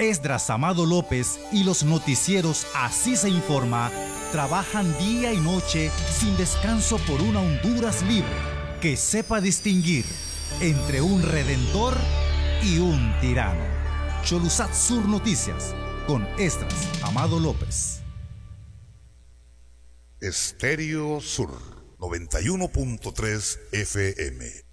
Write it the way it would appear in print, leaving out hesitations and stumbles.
Esdras Amado López y los noticieros Así se informa trabajan día y noche sin descanso por una Honduras libre que sepa distinguir entre un redentor y un tirano. Cholusat Sur Noticias con Esdras Amado López. Estéreo Sur 91.3 FM.